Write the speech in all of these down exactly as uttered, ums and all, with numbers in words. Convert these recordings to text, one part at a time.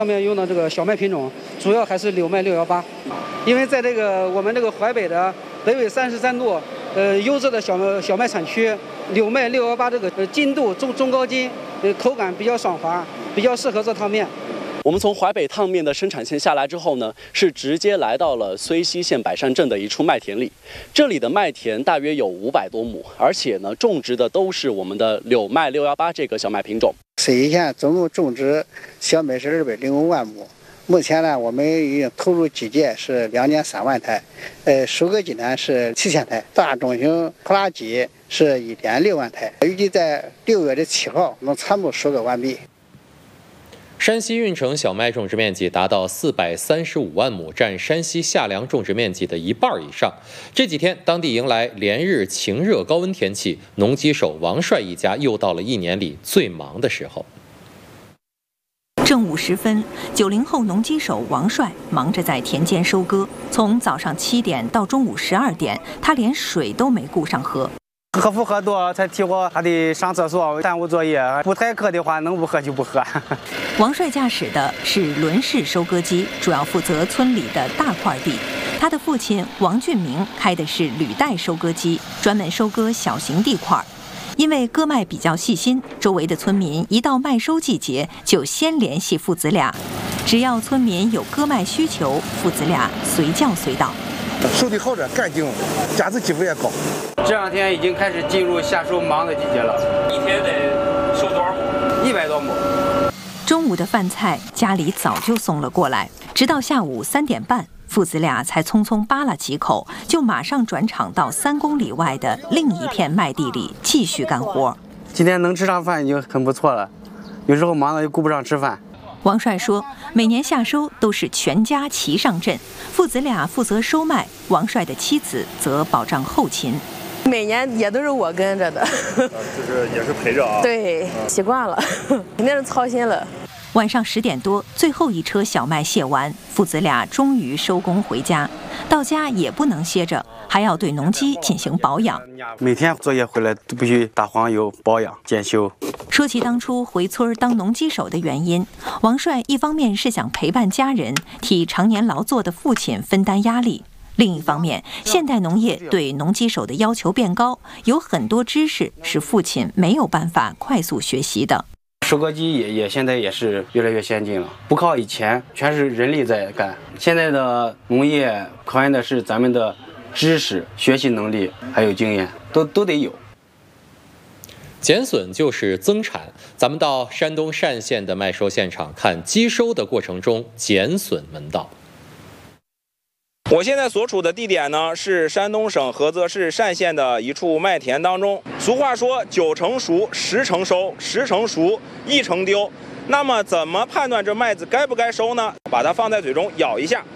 上面用的这个小麦品种主要还是柳麦六幺八，因为在这个我们这个淮北的北纬三十三度，呃，优质的小麦小麦产区，柳麦六幺八这个呃筋度中中高筋，呃，口感比较爽滑，比较适合做烫面。 我们从淮北烫面的生产线下来之后呢，是直接来到了睢溪县百山镇的一处麦田里。这里的麦田大约有五百多亩，而且呢，种植的都是我们的柳麦六幺八这个小麦品种。 睢溪县总共种植小麦是二百零五万亩，目前呢，我们已经投入基建是两点三万台，呃，收割机呢是七千台，大中型拖拉机是一点六万台，预计在六月的七号能全部收割完毕。 山西运城小麦种植面积达到四百三十五万亩，占山西夏粮种植面积的一半以上。这几天，当地迎来连日晴热高温天气，农机手王帅一家又到了一年里最忙的时候。 正午时分，九零后农机手王帅忙着在田间收割，从早上七点到中午十二点，他连水都没顾上喝。 喝不喝多才提我，还得上厕所，耽误作业。不太渴的话，能不喝就不喝。 王帅驾驶的是轮式收割机，主要负责村里的大块地。他的父亲王俊明开的是履带收割机，专门收割小型地块。因为割麦比较细心，周围的村民一到麦收季节就先联系父子俩，只要村民有割麦需求，父子俩随叫随到。 收的好着，干净，价值基数也高。 这两天已经开始进入夏收忙的季节了， 一天得收多少亩？ 一百多亩。 中午的饭菜家里早就送了过来，直到下午三点半，父子俩才匆匆扒拉几口，就马上转场到三公里外的另一片麦地里继续干活。 今天能吃上饭已经很不错了，有时候忙得又顾不上吃饭。 王帅说，每年夏收都是全家齐上阵，父子俩负责收麦，王帅的妻子则保障后勤。 每年也都是我跟着的， 就是也是陪着啊。 对，习惯了，肯定是操心了。 晚上十点多，最后一车小麦卸完，父子俩终于收工回家。到家也不能歇着，还要对农机进行保养。 每天作业回来都必须打黄油、保养、检修。 说起当初回村当农机手的原因，王帅一方面是想陪伴家人，替常年劳作的父亲分担压力；另一方面，现代农业对农机手的要求变高，有很多知识是父亲没有办法快速学习的。 收割机也也现在也是越来越先进了，不靠以前全是人力在干。现在的农业考验的是咱们的知识、学习能力还有经验，都都得有。 减损就是增产，咱们到山东单县的麦收现场看机收的过程中减损门道。 我现在所处的地点呢，是山东省菏泽市单县的一处麦田当中。俗话说九成熟，十成收，十成熟，一成丢。那么怎么判断这麦子该不该收呢？把它放在嘴中咬一下，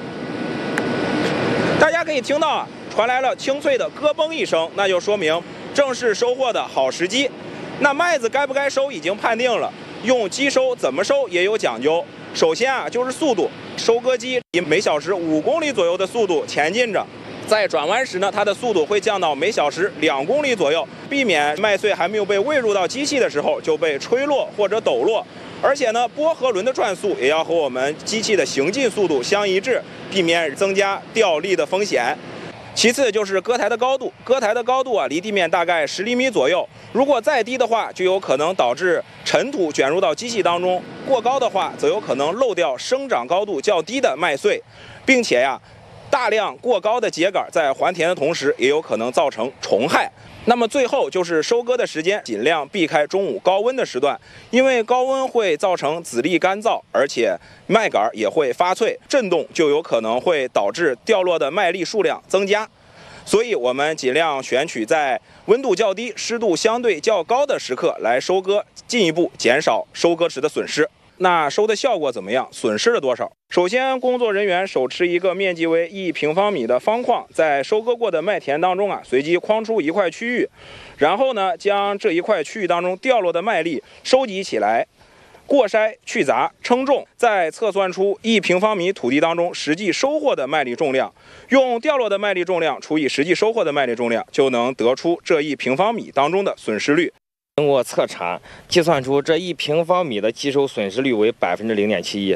大家可以听到啊，传来了清脆的咯嘣一声，那就说明正是收获的好时机。那麦子该不该收已经判定了，用机收怎么收也有讲究。首先啊，就是速度，收割机以每小时五公里左右的速度前进着，在转弯时呢，它的速度会降到每小时两公里左右，避免麦穗还没有被喂入到机器的时候就被吹落或者抖落。而且呢，拨合轮的转速也要和我们机器的行进速度相一致，避免增加掉力的风险。其次就是割台的高度，割台的高度啊，离地面大概十厘米左右。如果再低的话，就有可能导致尘土卷入到机器当中；过高的话，则有可能漏掉生长高度较低的麦穗，并且呀，大量过高的秸秆在还田的同时，也有可能造成虫害。那么最后就是收割的时间，尽量避开中午高温的时段，因为高温会造成籽粒干燥，而且麦秆也会发脆，震动就有可能会导致掉落的麦粒数量增加。所以我们尽量选取在温度较低、湿度相对较高的时刻来收割，进一步减少收割时的损失。那收的效果怎么样？损失了多少？首先，工作人员手持一个面积为一平方米的方框，在收割过的麦田当中啊，随机框出一块区域，然后呢，将这一块区域当中掉落的麦粒收集起来，过筛去杂，称重，再测算出一平方米土地当中实际收获的麦粒重量，用掉落的麦粒重量除以实际收获的麦粒重量，就能得出这一平方米当中的损失率。 经过测查，计算出这一平方米的机收损失率为百分之零点七一。